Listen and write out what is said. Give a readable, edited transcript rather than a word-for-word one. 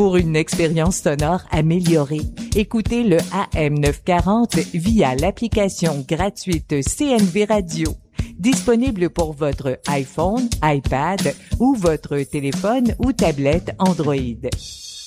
Pour une expérience sonore améliorée, écoutez le AM940 via l'application gratuite CNV Radio. Disponible pour votre iPhone, iPad ou votre téléphone ou tablette Android.